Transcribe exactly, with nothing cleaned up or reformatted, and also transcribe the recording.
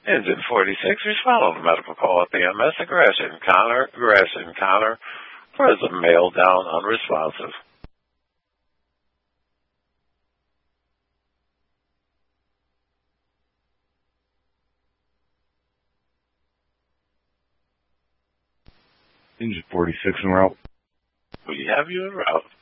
Engine forty-six, respond on the medical call at the M S. Aggression encounter, aggression encounter. Present male down unresponsive. Engine forty-six en route. We have you en route.